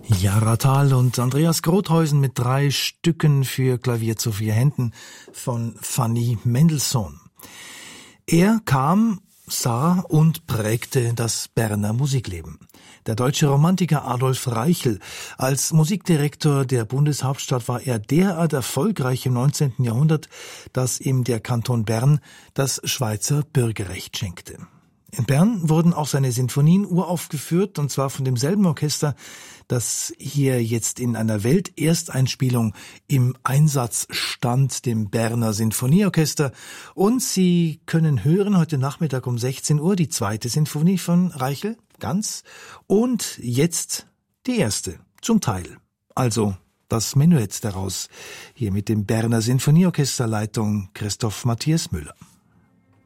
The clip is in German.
Jara Thal und Andreas Grothäusen mit 3 Stücken für Klavier zu 4 Händen von Fanny Mendelssohn. Er kam, sah und prägte das Berner Musikleben. Der deutsche Romantiker Adolf Reichel. Als Musikdirektor der Bundeshauptstadt war er derart erfolgreich im 19. Jahrhundert, dass ihm der Kanton Bern das Schweizer Bürgerrecht schenkte. In Bern wurden auch seine Sinfonien uraufgeführt, und zwar von demselben Orchester, das hier jetzt in einer Weltersteinspielung im Einsatz stand, dem Berner Sinfonieorchester. Und Sie können hören heute Nachmittag um 16 Uhr die 2. Sinfonie von Reichel, ganz, und jetzt die 1. zum Teil. Also das Menuett daraus, hier mit dem Berner Sinfonieorchester, Leitung Christoph Matthias Müller.